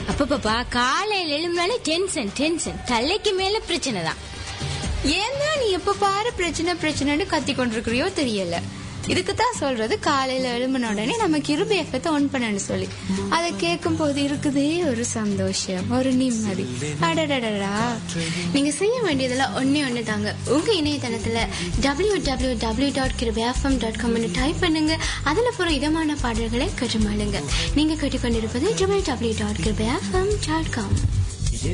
அப்ப பாப்பா காலையில எழும்பினாலே டென்ஷன் டென்ஷன், தலைக்கு மேல பிரச்சனை தான். ஏன்னா நீ எப்ப பாரு பிரச்சனை பிரச்சனைன்னு கத்தி கொண்டிருக்கிறியோ தெரியல. இதுக்குதான் சொல்றது காலையில எழும்பின உடனே நம்ம கிருபி எஃபத்தை ஆன் பண்ணு சொல்லி. அதை கேட்கும் போது இருக்குதே ஒரு சந்தோஷம், ஒரு நிம்மதி. அடடடா. நீங்க செய்ய வேண்டியதெல்லாம் ஒண்ணு தாங்க. உங்க இணையதளத்துல www.kirubfm.com டைப் பண்ணுங்க. அதுல போற இதமான பாடல்களை கற்றுமாளுங்க. நீங்க கேட்டுக்கொண்டிருப்பது www.kirubfm.com.